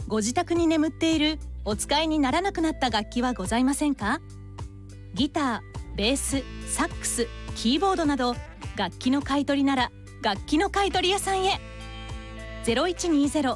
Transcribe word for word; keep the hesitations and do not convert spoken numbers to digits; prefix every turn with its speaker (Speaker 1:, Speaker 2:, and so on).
Speaker 1: ご自宅に眠っているお使いにならなくなった楽器はございませんか？ギター、ベース、サックス、キーボードなど楽器の買い取りなら楽器の買い取り屋さんへ。ゼロいちにーゼロ